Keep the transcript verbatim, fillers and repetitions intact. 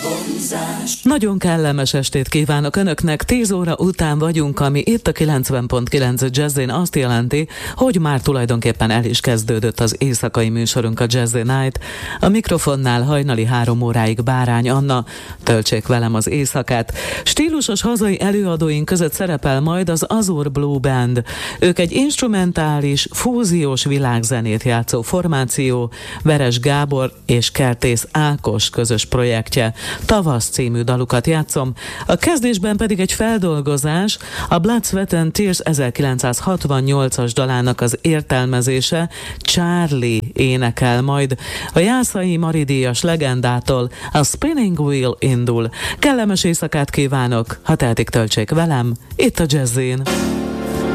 Nagyon kellemes estét kívánok Önöknek, tíz óra után vagyunk, ami itt a kilencven pont kilenc Jazzin azt jelenti, hogy már tulajdonképpen el is kezdődött az éjszakai műsorunk, a Jazzy Night. A mikrofonnál hajnali három óráig Bárány Anna, töltsék velem az éjszakát. Stílusos hazai előadóink között szerepel majd az Azur Blue Band. Ők egy instrumentális, fúziós világzenét játszó formáció, Veres Gábor és Kertész Ákos közös projektje. Tavasz című dalukat játszom, a kezdésben pedig egy feldolgozás, a Blood, Sweat and Tears ezerkilencszázhatvannyolcas dalának az értelmezése, Charlie énekel majd. A Jászai Mari-díjas legendától a Spinning Wheel indul. Kellemes éjszakát kívánok, ha tehetik, töltsék velem, itt a Jazzin.